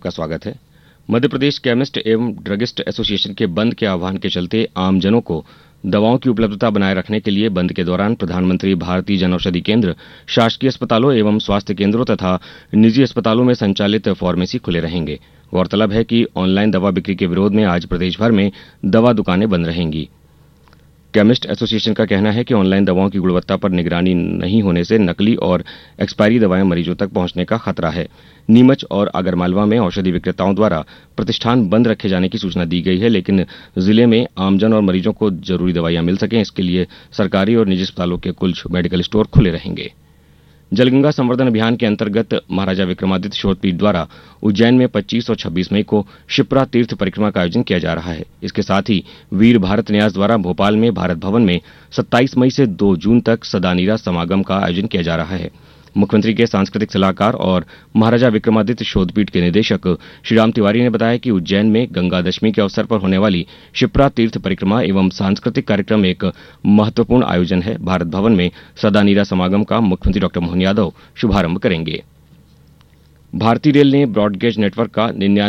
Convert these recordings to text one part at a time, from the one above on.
आपका स्वागत है। मध्य प्रदेश केमिस्ट एवं ड्रगिस्ट एसोसिएशन के बंद के आह्वान के चलते आमजनों को दवाओं की उपलब्धता बनाए रखने के लिए बंद के दौरान प्रधानमंत्री भारतीय जनऔषधि केंद्र, शासकीय अस्पतालों एवं स्वास्थ्य केंद्रों तथा निजी अस्पतालों में संचालित फार्मेसी खुले रहेंगे। गौरतलब है कि ऑनलाइन दवा बिक्री के विरोध में आज प्रदेश भर में दवा दुकानें बंद रहेंगी। केमिस्ट एसोसिएशन का कहना है कि ऑनलाइन दवाओं की गुणवत्ता पर निगरानी नहीं होने से नकली और एक्सपायरी दवाएं मरीजों तक पहुंचने का खतरा है। नीमच और आगरमालवा में औषधि विक्रेताओं द्वारा प्रतिष्ठान बंद रखे जाने की सूचना दी गई है, लेकिन जिले में आमजन और मरीजों को जरूरी दवाइयां मिल सकें, इसके लिए सरकारी और निजी अस्पतालों के कुल मेडिकल स्टोर खुले रहेंगे। जलगंगा संवर्धन अभियान के अंतर्गत महाराजा विक्रमादित्य शोधपीठ द्वारा उज्जैन में 25 और 26 मई को शिप्रा तीर्थ परिक्रमा का आयोजन किया जा रहा है। इसके साथ ही वीर भारत न्यास द्वारा भोपाल में भारत भवन में 27 मई से 2 जून तक सदानीरा समागम का आयोजन किया जा रहा है। मुख्यमंत्री के सांस्कृतिक सलाहकार और महाराजा विक्रमादित्य शोधपीठ के निदेशक श्रीराम तिवारी ने बताया कि उज्जैन में गंगा दशमी के अवसर पर होने वाली शिप्रा तीर्थ परिक्रमा एवं सांस्कृतिक कार्यक्रम एक महत्वपूर्ण आयोजन है। भारत भवन में सदानीरा समागम का मुख्यमंत्री डॉ मोहन यादव शुभारंभ करेंगे। भारतीय रेल ने ब्रॉडगेज नेटवर्क का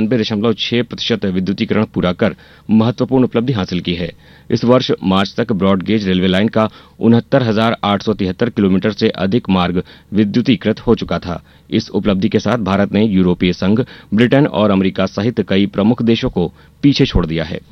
99.6% विद्युतीकरण पूरा कर महत्वपूर्ण उपलब्धि हासिल की है। इस वर्ष मार्च तक ब्रॉडगेज रेलवे लाइन का 69,873 किलोमीटर से अधिक मार्ग विद्युतीकृत हो चुका था। इस उपलब्धि के साथ भारत ने यूरोपीय संघ, ब्रिटेन और अमेरिका सहित कई प्रमुख देशों को पीछे छोड़ दिया है।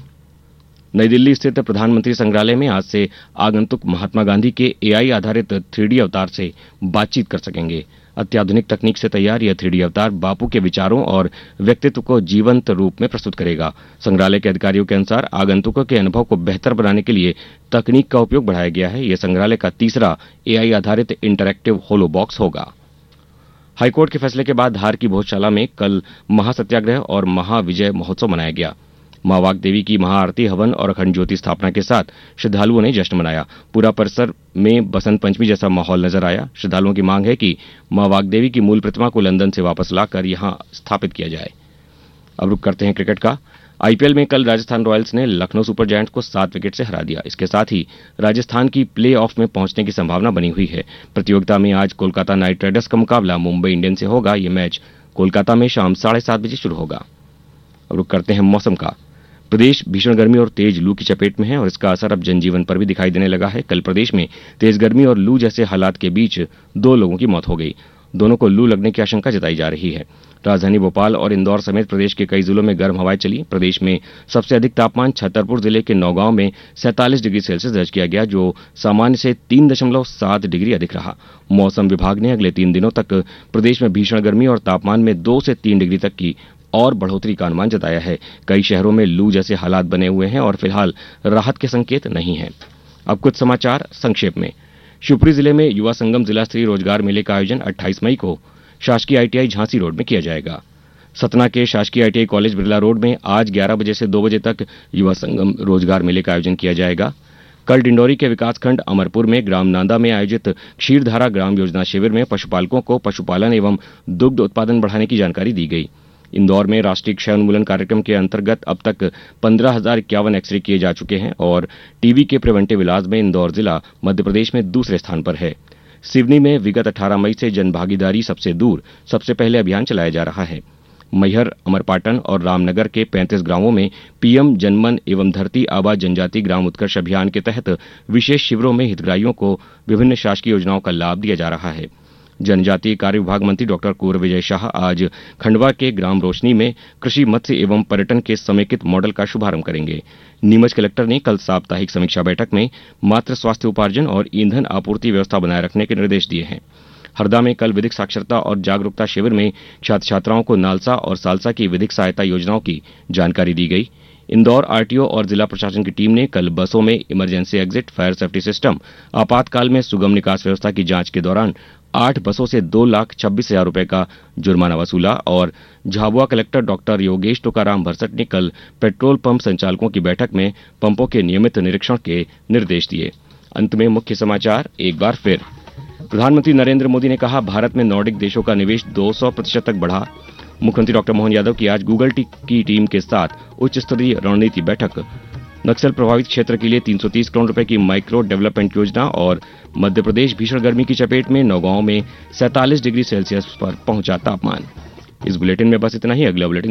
नई दिल्ली स्थित प्रधानमंत्री संग्रहालय में आज से आगंतुक महात्मा गांधी के एआई आधारित 3D अवतार से बातचीत कर सकेंगे। अत्याधुनिक तकनीक से तैयार यह 3D अवतार बापू के विचारों और व्यक्तित्व को जीवंत रूप में प्रस्तुत करेगा। संग्रहालय के अधिकारियों के अनुसार आगंतुकों के अनुभव को बेहतर बनाने के लिए तकनीक का उपयोग बढ़ाया गया है। यह संग्रहालय का तीसरा एआई आधारित इंटरैक्टिव होलो बॉक्स होगा। हाईकोर्ट के फैसले के बाद धार की भोजशाला में कल महासत्याग्रह और महाविजय महोत्सव मनाया गया। मां वाग देवी की महाआरती, हवन और अखंड ज्योति स्थापना के साथ श्रद्धालुओं ने जश्न मनाया। पूरा परिसर में बसंत पंचमी जैसा माहौल नजर आया। श्रद्धालुओं की मांग है कि मां वाग देवी की मूल प्रतिमा को लंदन से वापस लाकर यहां स्थापित किया जाए। अब रुक करते हैं क्रिकेट का। आईपीएल में कल राजस्थान रॉयल्स ने लखनऊ सुपर जायंट्स को 7 विकेट से हरा दिया। इसके साथ ही राजस्थान की प्ले ऑफ में पहुंचने की संभावना बनी हुई है। प्रतियोगिता में आज कोलकाता नाइट राइडर्स का मुकाबला मुंबई इंडियंस से होगा। यह मैच कोलकाता में शाम 7:30 बजे शुरू होगा। अब रुक करते हैं मौसम का। प्रदेश भीषण गर्मी और तेज लू की चपेट में है और इसका असर अब जनजीवन पर भी दिखाई देने लगा है। कल प्रदेश में तेज गर्मी और लू जैसे हालात के बीच 2 लोगों की मौत हो गई। दोनों को लू लगने की आशंका जताई जा रही है। राजधानी भोपाल और इंदौर समेत प्रदेश के कई जिलों में गर्म हवाएं चली। प्रदेश में सबसे अधिक तापमान छतरपुर जिले के नौगांव में 47 डिग्री सेल्सियस दर्ज किया गया, जो सामान्य से 3.7 डिग्री अधिक रहा। मौसम विभाग ने अगले 3 दिनों तक प्रदेश में भीषण गर्मी और तापमान में 2 से 3 डिग्री तक की और बढ़ोतरी का अनुमान जताया है। कई शहरों में लू जैसे हालात बने हुए हैं और फिलहाल राहत के संकेत नहीं हैं। अब कुछ समाचार संक्षेप में। शिवपुरी जिले में युवा संगम जिला स्तरीय रोजगार मेले का आयोजन 28 मई को शासकीय आईटीआई झांसी रोड में किया जाएगा। सतना के शासकीय आईटीआई कॉलेज बिरला रोड में आज 11 बजे से 2 बजे तक युवा संगम रोजगार मेले का आयोजन किया जाएगा। कल डिंडौरी के विकासखंड अमरपुर में ग्राम नांदा में आयोजित क्षीरधारा ग्राम योजना शिविर में पशुपालकों को पशुपालन एवं दुग्ध उत्पादन बढ़ाने की जानकारी दी गई। इंदौर में राष्ट्रीय क्षय उन्मूलन कार्यक्रम के अंतर्गत अब तक 15,051 एक्सरे किए जा चुके हैं और टीबी के प्रिवेंटिव इलाज में इंदौर जिला मध्य प्रदेश में दूसरे स्थान पर है। सिवनी में विगत 18 मई से जनभागीदारी सबसे दूर सबसे पहले अभियान चलाया जा रहा है। मैहर, अमरपाटन और रामनगर के 35 गांवों में पीएम जनमन एवं धरती आबा जनजाति ग्राम उत्कर्ष अभियान के तहत विशेष शिविरों में हितग्राहियों को विभिन्न शासकीय योजनाओं का लाभ दिया जा रहा है। जनजातीय कार्य विभाग मंत्री डॉक्टर कुंवर विजय शाह आज खंडवा के ग्राम रोशनी में कृषि, मत्स्य एवं पर्यटन के समेकित मॉडल का शुभारंभ करेंगे। नीमच कलेक्टर ने कल साप्ताहिक समीक्षा बैठक में मातृ स्वास्थ्य उपार्जन और ईंधन आपूर्ति व्यवस्था बनाए रखने के निर्देश दिए हैं। हरदा में कल विधिक साक्षरता और जागरूकता शिविर में छात्र छात्राओं को नालसा और सालसा की विधिक सहायता योजनाओं की जानकारी दी गई। इंदौर आरटीओ और जिला प्रशासन की टीम ने कल बसों में emergency exit, fire safety system, आपातकाल में सुगम निकास व्यवस्था की जांच के दौरान 8 बसों से 2,26,000 रुपए का जुर्माना वसूला और झाबुआ कलेक्टर डॉक्टर योगेश टोकाराम भरसट ने कल पेट्रोल पंप संचालकों की बैठक में पंपों के नियमित निरीक्षण के निर्देश दिए। अंत में मुख्य समाचार एक बार फिर। प्रधानमंत्री नरेंद्र मोदी ने कहा, भारत में नॉर्डिक देशों का निवेश 200% तक बढ़ा। मुख्यमंत्री डॉक्टर मोहन यादव की आज गूगल की टीम के साथ उच्च स्तरीय रणनीति बैठक। नक्सल प्रभावित क्षेत्र के लिए 330 करोड़ रुपए की माइक्रो डेवलपमेंट योजना और मध्य प्रदेश भीषण गर्मी की चपेट में। नौगांव में 47 डिग्री सेल्सियस पर पहुंचा तापमान। इस बुलेटिन में बस इतना ही। अगला बुलेटिन